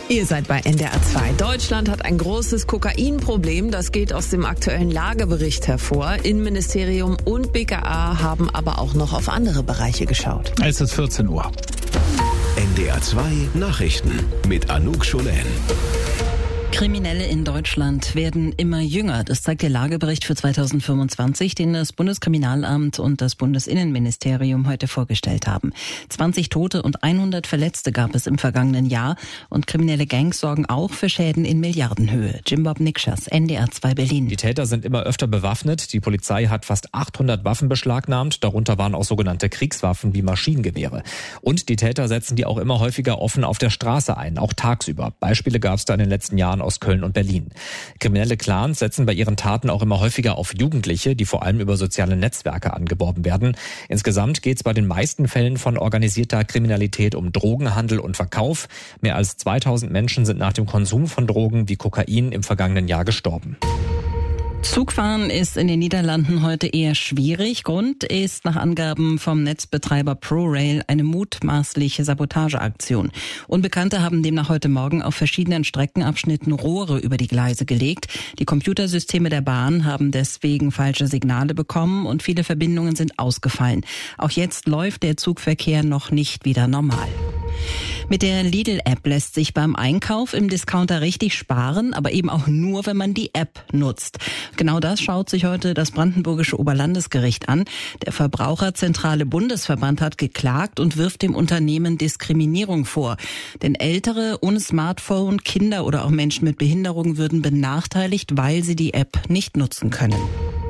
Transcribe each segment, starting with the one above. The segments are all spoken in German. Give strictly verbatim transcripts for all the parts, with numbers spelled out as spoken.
Ihr seid bei N D R zwei. Deutschland hat ein großes Kokainproblem. Das geht aus dem aktuellen Lagebericht hervor. Innenministerium und B K A haben aber auch noch auf andere Bereiche geschaut. Es ist vierzehn Uhr. N D R zwei Nachrichten mit Anouk Scholen. Kriminelle in Deutschland werden immer jünger. Das zeigt der Lagebericht für zweitausendfünfundzwanzig, den das Bundeskriminalamt und das Bundesinnenministerium heute vorgestellt haben. zwanzig Tote und hundert Verletzte gab es im vergangenen Jahr. Und kriminelle Gangs sorgen auch für Schäden in Milliardenhöhe. Jimbob Nikschas, N D R zwei Berlin. Die Täter sind immer öfter bewaffnet. Die Polizei hat fast achthundert Waffen beschlagnahmt. Darunter waren auch sogenannte Kriegswaffen wie Maschinengewehre. Und die Täter setzen die auch immer häufiger offen auf der Straße ein, auch tagsüber. Beispiele gab es da in den letzten Jahren aus Köln und Berlin. Kriminelle Clans setzen bei ihren Taten auch immer häufiger auf Jugendliche, die vor allem über soziale Netzwerke angeworben werden. Insgesamt geht es bei den meisten Fällen von organisierter Kriminalität um Drogenhandel und Verkauf. Mehr als zweitausend Menschen sind nach dem Konsum von Drogen wie Kokain im vergangenen Jahr gestorben. Zugfahren ist in den Niederlanden heute eher schwierig. Grund ist nach Angaben vom Netzbetreiber ProRail eine mutmaßliche Sabotageaktion. Unbekannte haben demnach heute Morgen auf verschiedenen Streckenabschnitten Rohre über die Gleise gelegt. Die Computersysteme der Bahn haben deswegen falsche Signale bekommen und viele Verbindungen sind ausgefallen. Auch jetzt läuft der Zugverkehr noch nicht wieder normal. Mit der Lidl-App lässt sich beim Einkauf im Discounter richtig sparen, aber eben auch nur, wenn man die App nutzt. Genau das schaut sich heute das Brandenburgische Oberlandesgericht an. Der Verbraucherzentrale Bundesverband hat geklagt und wirft dem Unternehmen Diskriminierung vor. Denn Ältere ohne Smartphone, Kinder oder auch Menschen mit Behinderung würden benachteiligt, weil sie die App nicht nutzen können.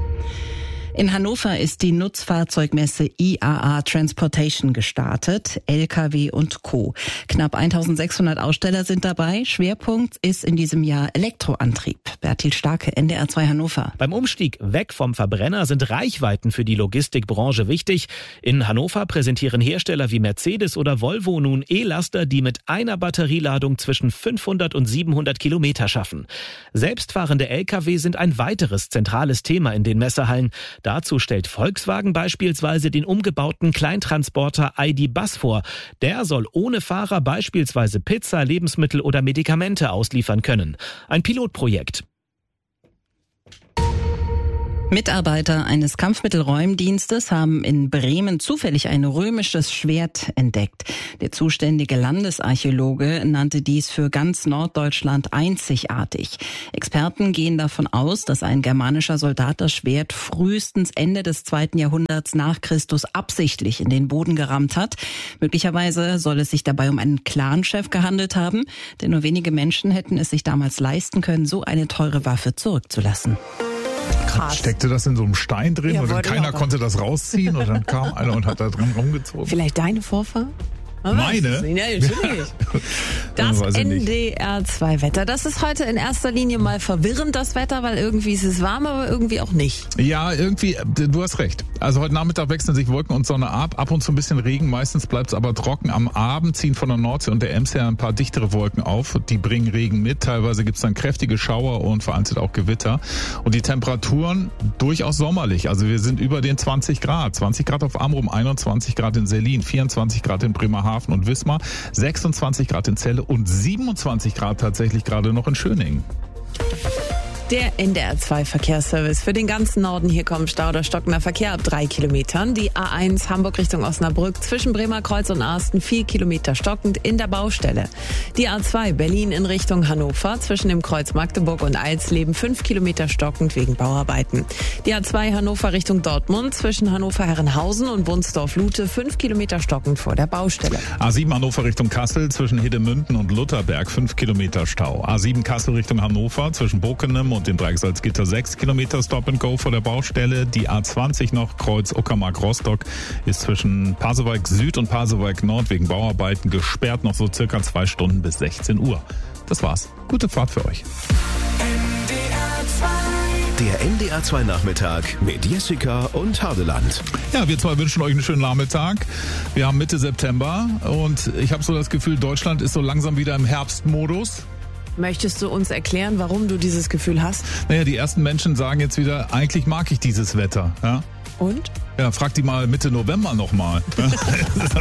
In Hannover ist die Nutzfahrzeugmesse I A A Transportation gestartet, L K W und Co. Knapp eintausendsechshundert Aussteller sind dabei. Schwerpunkt ist in diesem Jahr Elektroantrieb. Bertil Starke, N D R zwei Hannover. Beim Umstieg weg vom Verbrenner sind Reichweiten für die Logistikbranche wichtig. In Hannover präsentieren Hersteller wie Mercedes oder Volvo nun E-Laster, die mit einer Batterieladung zwischen fünfhundert und siebenhundert Kilometer schaffen. Selbstfahrende L K W sind ein weiteres zentrales Thema in den Messehallen. Dazu stellt Volkswagen beispielsweise den umgebauten Kleintransporter I D Bus vor. Der soll ohne Fahrer beispielsweise Pizza, Lebensmittel oder Medikamente ausliefern können. Ein Pilotprojekt. Mitarbeiter eines Kampfmittelräumdienstes haben in Bremen zufällig ein römisches Schwert entdeckt. Der zuständige Landesarchäologe nannte dies für ganz Norddeutschland einzigartig. Experten gehen davon aus, dass ein germanischer Soldat das Schwert frühestens Ende des zweiten Jahrhunderts nach Christus absichtlich in den Boden gerammt hat. Möglicherweise soll es sich dabei um einen Clanchef gehandelt haben, denn nur wenige Menschen hätten es sich damals leisten können, so eine teure Waffe zurückzulassen. Krass. Steckte das in so einem Stein drin Ja, und dann wollte keiner ich auch. konnte das rausziehen und dann kam einer und hat da dran rumgezogen. Vielleicht deine Vorfahren? Meine? Ja, natürlich. Das Weiß ich N nicht. D R zwei Wetter. Das ist heute in erster Linie mal verwirrend, das Wetter, weil irgendwie ist es warm, aber irgendwie auch nicht. Ja, irgendwie, du hast recht. Also heute Nachmittag wechseln sich Wolken und Sonne ab, ab und zu ein bisschen Regen, meistens bleibt es aber trocken. Am Abend ziehen von der Nordsee und der Ems her ein paar dichtere Wolken auf, die bringen Regen mit. Teilweise gibt es dann kräftige Schauer und vereinzelt auch Gewitter. Und die Temperaturen durchaus sommerlich. Also wir sind über den zwanzig Grad. zwanzig Grad auf Amrum, einundzwanzig Grad in Selin, vierundzwanzig Grad in Bremerhaven und Wismar, sechsundzwanzig Grad in Celle und siebenundzwanzig Grad tatsächlich gerade noch in Schöningen. Der N D R zwei Verkehrsservice für den ganzen Norden. Hier kommen Stau oder stockender Verkehr ab drei Kilometern. Die A eins Hamburg Richtung Osnabrück zwischen Bremerkreuz und Arsten vier Kilometer stockend in der Baustelle. Die A zwei Berlin in Richtung Hannover zwischen dem Kreuz Magdeburg und Eilsleben fünf Kilometer stockend wegen Bauarbeiten. Die A zwei Hannover Richtung Dortmund zwischen Hannover-Herrenhausen und Wunsdorf-Lute fünf Kilometer stockend vor der Baustelle. A sieben Hannover Richtung Kassel zwischen Hedemünden und Lutherberg fünf Kilometer Stau. A sieben Kassel Richtung Hannover zwischen Bokenem und dem Dreiecksalzgitter sechs Kilometer Stop and Go vor der Baustelle. Die A zwanzig noch Kreuz Uckermark-Rostock ist zwischen Pasewalk Süd und Pasewalk Nord wegen Bauarbeiten gesperrt. Noch so circa zwei Stunden bis sechzehn Uhr. Das war's. Gute Fahrt für euch. Der N D R zwei Nachmittag mit Jessica und Hadeland. Ja, wir zwei wünschen euch einen schönen Nachmittag. Wir haben Mitte September und ich habe so das Gefühl, Deutschland ist so langsam wieder im Herbstmodus. Möchtest du uns erklären, warum du dieses Gefühl hast? Naja, die ersten Menschen sagen jetzt wieder, eigentlich mag ich dieses Wetter. Ja? Und? Ja, frag die mal Mitte November nochmal.